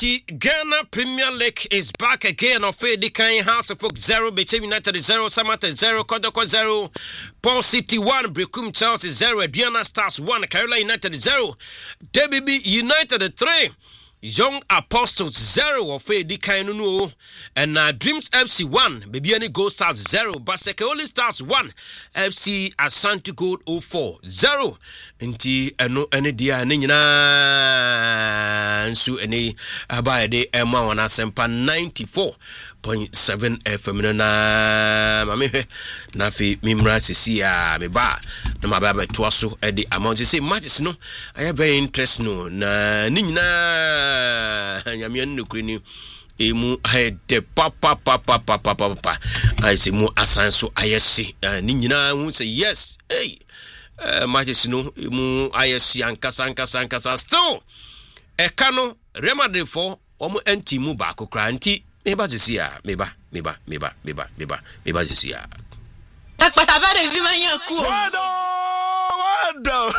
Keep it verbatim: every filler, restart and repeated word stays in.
The Ghana Premier League is back again. Of the kind House of Folk zero, Between United zero, Samantha zero, Kodoko zero, Paul City one, Brekum Chelsea zero, Diana Stars one, Carolina United zero, D B B United three. Young Apostles zero of a Dikainu and uh, Dreams F C one, Babyani Gold Stars zero, Baseke Only Stars one, F C Asante Gold oh four zero. Inti eno ene dia nina nsu ene abaya de ema wana sempa ninety-four point seven F M na mame na fi mimra sisi ya me ba na mababa toaso e di amount say matches no I am very interested no na ni nyina nyame no kwani emu hede papa papa papa papa I say mu asanso ayesi ni nyina hu say yes hey uh, matches no emu ayesi ankasa ankasa ankasa still e kano remade for omo anti mu ba kokra anti meba zisia meba meba meba meba meba meba zisia tak patabare vi manya ku wado wado